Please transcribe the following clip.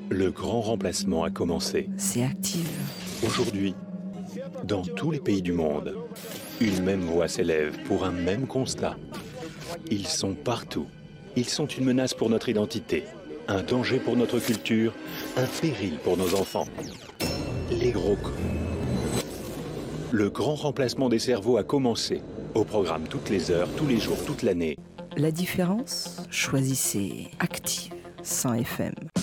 Le grand remplacement a commencé. C'est Active. Aujourd'hui, dans tous les pays du monde, une même voix s'élève pour un même constat. Ils sont partout. Ils sont une menace pour notre identité, un danger pour notre culture, un péril pour nos enfants. Les gros cons. Le grand remplacement des cerveaux a commencé. Au programme toutes les heures, tous les jours, toute l'année. La différence, choisissez Active 100 FM.